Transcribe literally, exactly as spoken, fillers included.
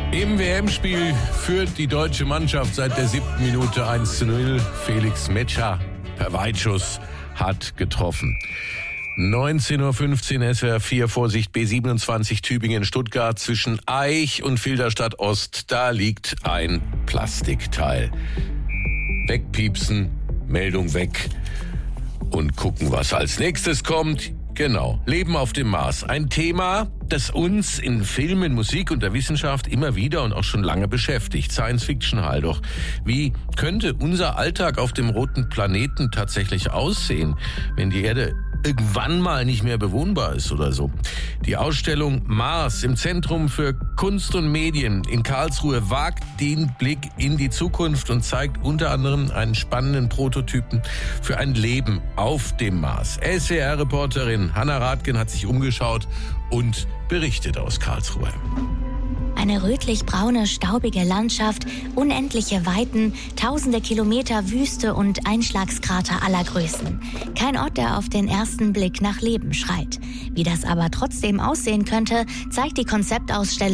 Im W M-Spiel führt die deutsche Mannschaft seit der siebten Minute eins zu null. Felix Metscher per Weitschuss hat getroffen. neunzehn Uhr fünfzehn S W R vier, Vorsicht B siebenundzwanzig Tübingen-Stuttgart zwischen Aich und Filderstadt Ost. Da liegt ein Plastikteil. Wegpiepsen, Meldung weg und gucken, was als nächstes kommt. Genau, Leben auf dem Mars. Ein Thema, das uns in Filmen, Musik und der Wissenschaft immer wieder und auch schon lange beschäftigt. Science Fiction halt doch. Wie könnte unser Alltag auf dem roten Planeten tatsächlich aussehen, wenn die Erde irgendwann mal nicht mehr bewohnbar ist oder so? Die Ausstellung Mars im Zentrum für Kunst und Medien in Karlsruhe wagt den Blick in die Zukunft und zeigt unter anderem einen spannenden Prototypen für ein Leben auf dem Mars. S W R-Reporterin Hannah Radgen hat sich umgeschaut und berichtet aus Karlsruhe. Eine rötlich-braune, staubige Landschaft, unendliche Weiten, tausende Kilometer Wüste und Einschlagskrater aller Größen. Kein Ort, der auf den ersten Blick nach Leben schreit. Wie das aber trotzdem aussehen könnte, zeigt die Konzeptausstellung